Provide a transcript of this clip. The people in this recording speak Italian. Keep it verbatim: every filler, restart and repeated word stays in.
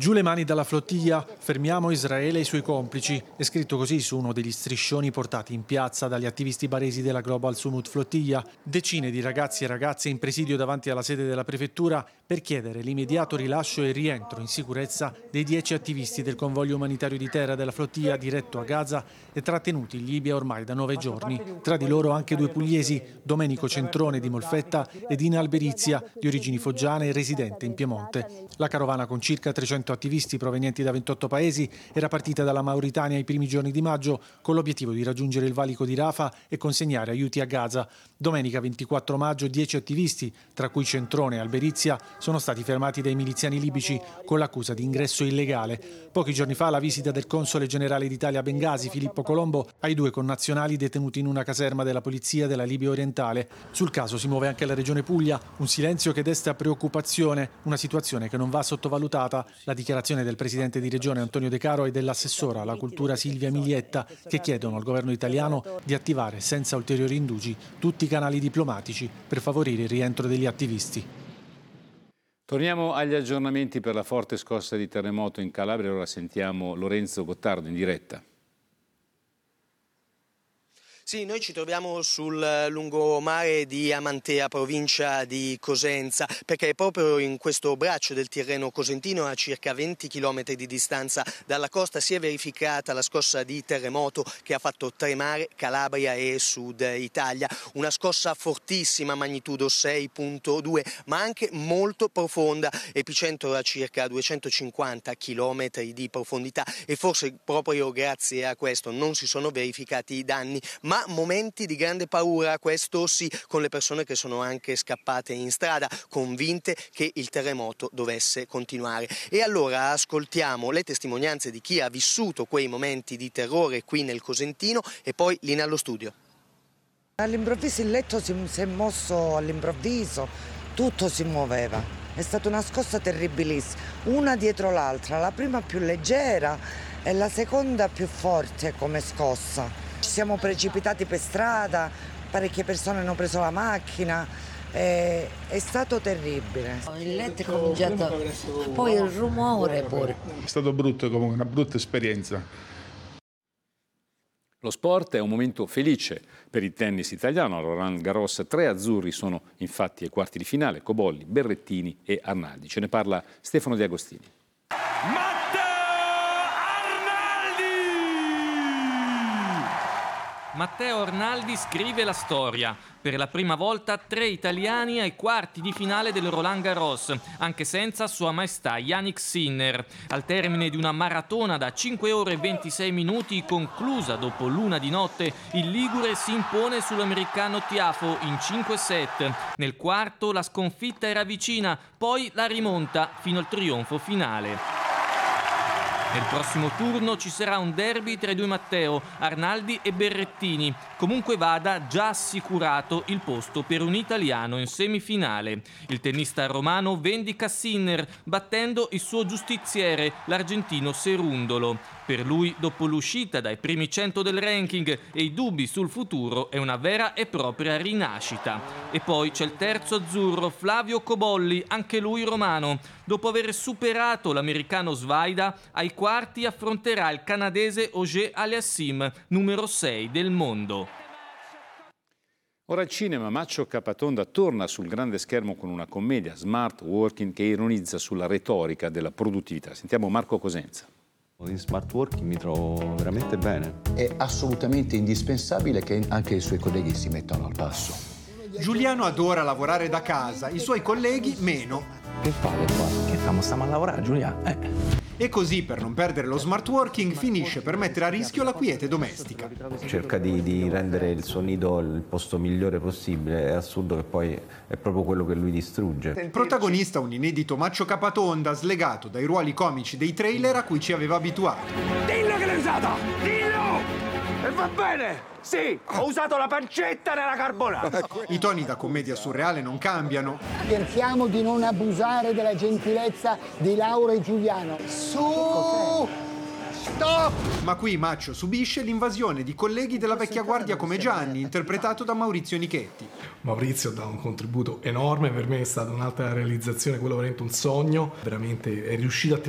Giù le mani dalla flottiglia, fermiamo Israele e i suoi complici. È scritto così su uno degli striscioni portati in piazza dagli attivisti baresi della Global Sumut Flottiglia. Decine di ragazzi e ragazze in presidio davanti alla sede della prefettura per chiedere l'immediato rilascio e rientro in sicurezza dei dieci attivisti del convoglio umanitario di terra della flottiglia diretto a Gaza e trattenuti in Libia ormai da nove giorni. Tra di loro anche due pugliesi, Domenico Centrone di Molfetta e Dina Alberizia, di origini foggiane e residente in Piemonte. La carovana con circa trecento attivisti provenienti da ventotto paesi era partita dalla Mauritania ai primi giorni di maggio con l'obiettivo di raggiungere il valico di Rafah e consegnare aiuti a Gaza. Domenica ventiquattro maggio dieci attivisti, tra cui Centrone e Alberizia, sono stati fermati dai miliziani libici con l'accusa di ingresso illegale. Pochi giorni fa la visita del console generale d'Italia a Bengasi, Filippo Colombo, ai due connazionali detenuti in una caserma della polizia della Libia orientale. Sul caso si muove anche la regione Puglia, un silenzio che desta preoccupazione, una situazione che non va sottovalutata. La dichiarazione del presidente di regione Antonio De Caro e dell'assessora alla cultura Silvia Miglietta, che chiedono al governo italiano di attivare senza ulteriori indugi tutti i canali diplomatici per favorire il rientro degli attivisti. Torniamo agli aggiornamenti per la forte scossa di terremoto in Calabria. Ora sentiamo Lorenzo Gottardo in diretta. Sì, noi ci troviamo sul lungomare di Amantea, provincia di Cosenza, perché proprio in questo braccio del Tirreno cosentino, a circa venti chilometri di distanza dalla costa, si è verificata la scossa di terremoto che ha fatto tremare Calabria e Sud Italia. Una scossa fortissima, magnitudo sei virgola due, ma anche molto profonda, epicentro a circa duecentocinquanta chilometri di profondità, e forse proprio grazie a questo non si sono verificati danni, ma momenti di grande paura, questo sì, con le persone che sono anche scappate in strada, convinte che il terremoto dovesse continuare. E allora ascoltiamo le testimonianze di chi ha vissuto quei momenti di terrore qui nel Cosentino e poi linea allo studio. All'improvviso il letto si, si è mosso, all'improvviso tutto si muoveva. È stata una scossa terribilissima, una dietro l'altra, la prima più leggera e la seconda più forte come scossa. Ci siamo precipitati per strada, parecchie persone hanno preso la macchina, è, è stato terribile. Il letto è cominciato, poi il rumore pure. È stato brutto, comunque una brutta esperienza. Lo sport è un momento felice per il tennis italiano. A Roland Garros tre azzurri sono infatti ai quarti di finale: Cobolli, Berrettini e Arnaldi. Ce ne parla Stefano Di Agostini. Matteo Arnaldi scrive la storia. Per la prima volta tre italiani ai quarti di finale del Roland Garros, anche senza Sua Maestà Jannik Sinner. Al termine di una maratona da cinque ore e ventisei minuti, conclusa dopo l'una di notte, il ligure si impone sull'americano Tiafoe in cinque set. Nel quarto la sconfitta era vicina, poi la rimonta fino al trionfo finale. Nel prossimo turno ci sarà un derby tra i due Matteo, Arnaldi e Berrettini. Comunque vada, già assicurato il posto per un italiano in semifinale. Il tennista romano vendica Sinner, battendo il suo giustiziere, l'argentino Cerundolo. Per lui, dopo l'uscita dai primi cento del ranking e i dubbi sul futuro, è una vera e propria rinascita. E poi c'è il terzo azzurro, Flavio Cobolli, anche lui romano. Dopo aver superato l'americano Svaida, ai quarti affronterà il canadese Auger Aliassime, numero sei del mondo. Ora al cinema Maccio Capatonda torna sul grande schermo con una commedia, Smart Working, che ironizza sulla retorica della produttività. Sentiamo Marco Cosenza. In smart working mi trovo veramente bene. È assolutamente indispensabile che anche i suoi colleghi si mettano al passo. Giuliano adora lavorare da casa, i suoi colleghi meno. Che fate qua? Che famo? Stiamo a lavorare, Giuliano? Eh. E così, per non perdere lo smart working, finisce per mettere a rischio la quiete domestica. Cerca di, di rendere il suo nido il posto migliore possibile. È assurdo che poi è proprio quello che lui distrugge. Protagonista un inedito Maccio Capatonda, slegato dai ruoli comici dei trailer a cui ci aveva abituato. Dillo che l'hai usata! Dillo! E va bene! Sì, ho usato la pancetta nella carbonara. I toni da commedia surreale non cambiano. Cerchiamo di non abusare della gentilezza di Laura e Giuliano. Su! Stop! Ma qui Maccio subisce l'invasione di colleghi della vecchia guardia come Gianni, interpretato da Maurizio Nichetti. Maurizio dà un contributo enorme, per me è stata un'altra realizzazione, quello veramente un sogno, veramente è riuscito a